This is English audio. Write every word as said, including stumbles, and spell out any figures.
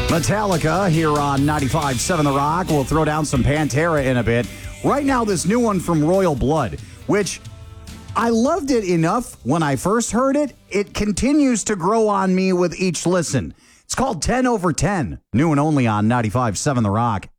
Metallica here on ninety-five point seven The Rock. We'll throw down some Pantera in a bit. Right now, this new one from Royal Blood, which I loved it enough when I first heard it. It continues to grow on me with each listen. It's called ten over ten, new and only on ninety-five point seven The Rock.